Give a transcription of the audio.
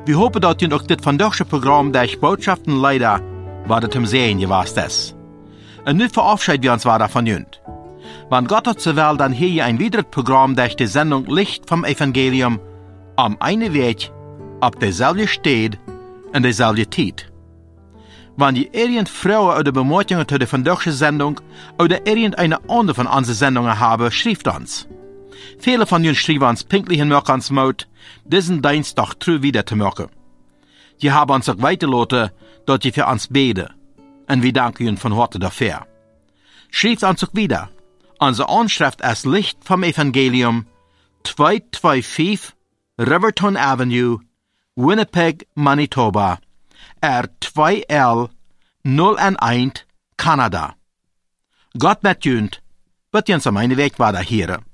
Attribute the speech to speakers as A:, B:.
A: Wir hopen, dat je ook dit vandaagse Programm der Botschaften leider wat het hem sehen gewast ist. En nu verabschieden wir uns weiter von jünd. Wann Gott hat so will, dann hier je ein weiteres Programm durch die Sendung Licht vom Evangelium am einen Weg, auf derselbe Stelle und derselbe Zeit. Wenn je irgend Frauen oder Bemerkungen zu der vandaagse Sendung oder irgendeine andere von unseren Sendungen haben, schreibt uns. Viele von ihnen schreiben uns pünktlich in ans Mut, diesen Dienstag treu wieder zu machen. Sie haben uns auch weitergelassen, dass sie für uns beten. Und wir danken ihnen von Harte dafür. Schreibt uns auch wieder. Unsere Anschrift ist Licht vom Evangelium, 225 Riverton Avenue, Winnipeg, Manitoba, R2L 011, Kanada. Gott mit jünd, wird uns am einen Weg weiter hören.